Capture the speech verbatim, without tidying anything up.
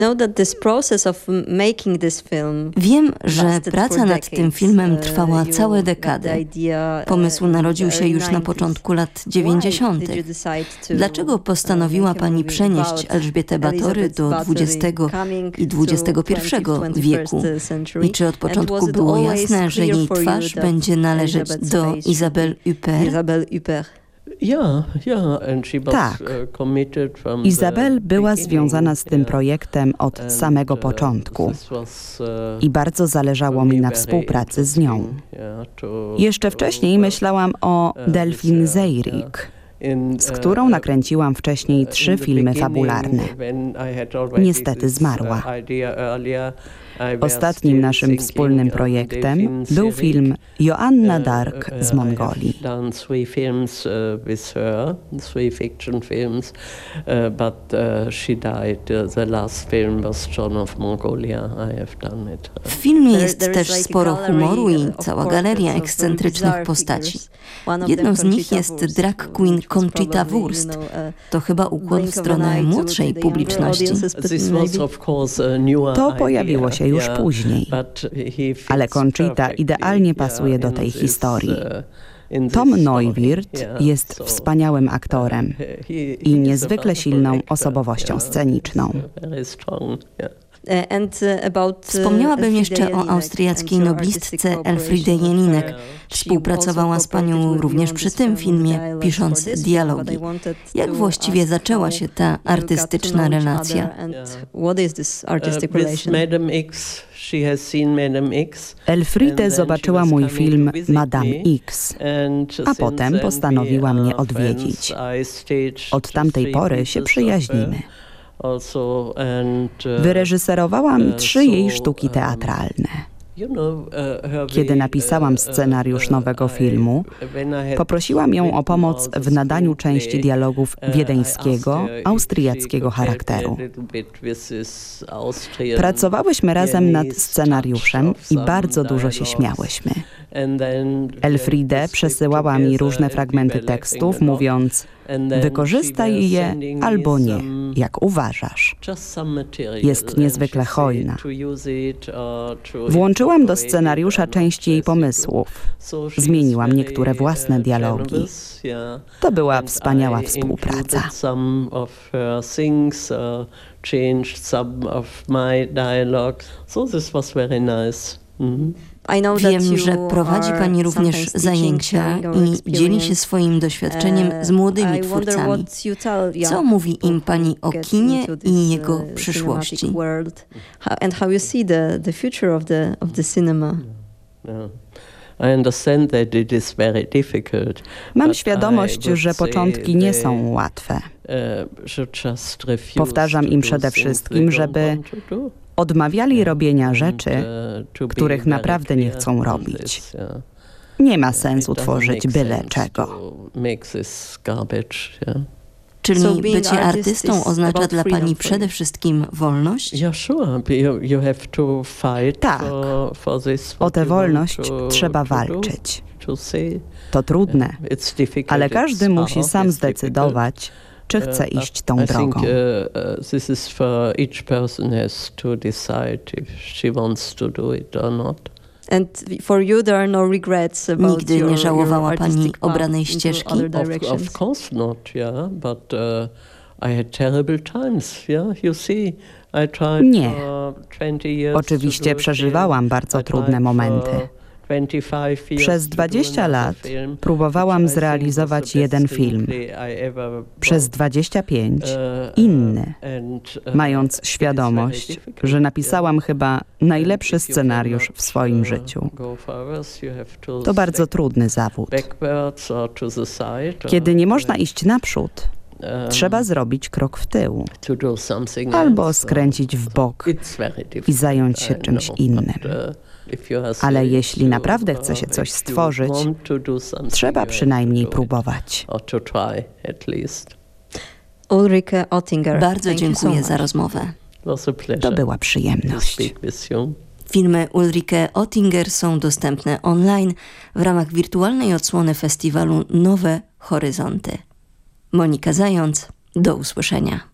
Wiem, że praca nad tym filmem trwała całe dekady. Pomysł narodził się już na początku lat dziewięćdziesiątych. Dlaczego postanowiła pani przenieść Elżbietę Batory do dwudziestego i dwudziestego pierwszego wieku? I czy od początku było jasne, że jej twarz będzie należeć do Isabelle Huppert? Tak. Izabel była związana z tym projektem od samego początku i bardzo zależało mi na współpracy z nią. Jeszcze wcześniej myślałam o Delphine Seyrig, z którą nakręciłam wcześniej trzy filmy fabularne. Niestety zmarła. Ostatnim naszym wspólnym projektem był film Joanna Dark z Mongolii. W filmie jest też sporo humoru i cała galeria ekscentrycznych postaci. Jedną z nich jest drag queen Conchita Wurst. To chyba ukłon w stronę młodszej publiczności. To pojawiło się już później, ale Conchita idealnie pasuje do tej historii. Tom Neuwirth jest wspaniałym aktorem i niezwykle silną osobowością sceniczną. Wspomniałabym jeszcze o austriackiej noblistce Elfriede Jelinek. Współpracowała z panią również przy tym filmie, pisząc dialogi. Jak właściwie zaczęła się ta artystyczna relacja? Elfriede zobaczyła mój film Madame X, a potem postanowiła mnie odwiedzić. Od tamtej pory się przyjaźnimy. Wyreżyserowałam trzy jej sztuki teatralne. Kiedy napisałam scenariusz nowego filmu, poprosiłam ją o pomoc w nadaniu części dialogów wiedeńskiego, austriackiego charakteru. Pracowałyśmy razem nad scenariuszem i bardzo dużo się śmiałyśmy. Elfriede przesyłała mi różne fragmenty tekstów, mówiąc: wykorzystaj je albo nie, jak uważasz. Jest niezwykle hojna. Włączyłam do scenariusza część jej pomysłów. Zmieniłam niektóre własne dialogi. To była wspaniała współpraca. Wiem, że prowadzi pani również zajęcia i dzieli się swoim doświadczeniem z młodymi twórcami. Co mówi im pani o kinie i jego przyszłości? Mam świadomość, że początki nie są łatwe. Powtarzam im przede wszystkim, żeby odmawiali robienia rzeczy, których naprawdę nie chcą robić. Nie ma sensu tworzyć byle czego. Czyli bycie artystą oznacza dla pani przede wszystkim wolność? Tak. O tę wolność trzeba walczyć. To trudne, ale każdy musi sam zdecydować, czy chce iść tą drogą. Nigdy nie żałowała pani obranej ścieżki? Nie. Oczywiście przeżywałam bardzo trudne momenty. Przez dwadzieścia lat próbowałam zrealizować jeden film, przez dwadzieścia pięć inny, mając świadomość, że napisałam chyba najlepszy scenariusz w swoim życiu. To bardzo trudny zawód. Kiedy nie można iść naprzód, trzeba zrobić krok w tył, albo skręcić w bok i zająć się czymś innym. Ale jeśli naprawdę chce się coś stworzyć, trzeba przynajmniej próbować. Ulrike Oettinger, bardzo dziękuję za rozmowę. To była przyjemność. Filmy Ulrike Oettinger są dostępne online w ramach wirtualnej odsłony festiwalu Nowe Horyzonty. Monika Zając, do usłyszenia.